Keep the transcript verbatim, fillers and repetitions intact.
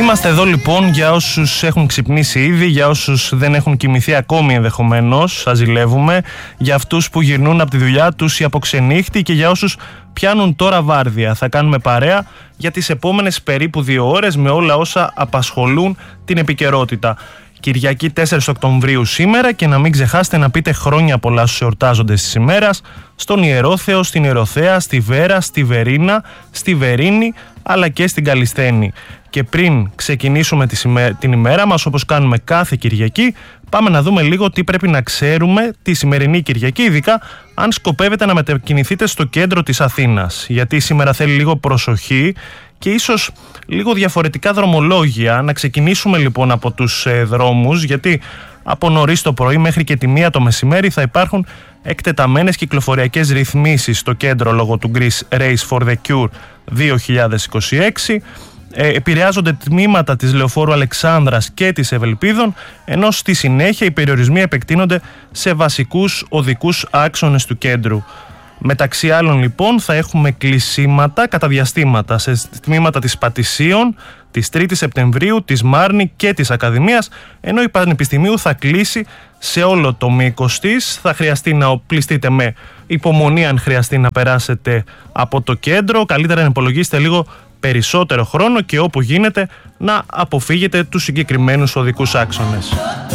Είμαστε εδώ λοιπόν για όσους έχουν ξυπνήσει ήδη, για όσους δεν έχουν κοιμηθεί ακόμη ενδεχομένως, σας ζηλεύουμε, για αυτούς που γυρνούν από τη δουλειά τους ή από ξενύχτη και για όσους πιάνουν τώρα βάρδια. Θα κάνουμε παρέα για τις επόμενες περίπου δύο ώρες με όλα όσα απασχολούν την επικαιρότητα. Κυριακή τέσσερις Οκτωβρίου σήμερα, και να μην ξεχάσετε να πείτε χρόνια πολλά στους εορτάζοντες της ημέρας, στον Ιερόθεο, στην Ιεροθέα, στη Βέρα, στη Βερίνα, στη Βερίνη αλλά και στην Καλισθένη. Και πριν ξεκινήσουμε την ημέρα μας, όπως κάνουμε κάθε Κυριακή, πάμε να δούμε λίγο τι πρέπει να ξέρουμε τη σημερινή Κυριακή, ειδικά αν σκοπεύετε να μετακινηθείτε στο κέντρο της Αθήνας. Γιατί σήμερα θέλει λίγο προσοχή και ίσως λίγο διαφορετικά δρομολόγια. Να ξεκινήσουμε λοιπόν από τους ε, δρόμους, γιατί από νωρίς το πρωί μέχρι και τη μία το μεσημέρι θα υπάρχουν εκτεταμένες κυκλοφοριακές ρυθμίσεις στο κέντρο λόγω του Greece Race for the Cure δύο χιλιάδες είκοσι έξι. Ε, επηρεάζονται τμήματα της Λεωφόρου Αλεξάνδρας και της Ευελπίδων, ενώ στη συνέχεια οι περιορισμοί επεκτείνονται σε βασικούς οδικούς άξονες του κέντρου. Μεταξύ άλλων λοιπόν θα έχουμε κλεισίματα κατά διαστήματα σε τμήματα της Πατησίων, της τρίτης Σεπτεμβρίου, της Μάρνη και της Ακαδημίας, ενώ η Πανεπιστημίου θα κλείσει σε όλο το μήκος της. Θα χρειαστεί να οπλιστείτε με υπομονή αν χρειαστεί να περάσετε από το κέντρο. Καλύτερα να υπολογίσετε λίγο περισσότερο χρόνο και όπου γίνεται να αποφύγετε τους συγκεκριμένους οδικούς άξονες.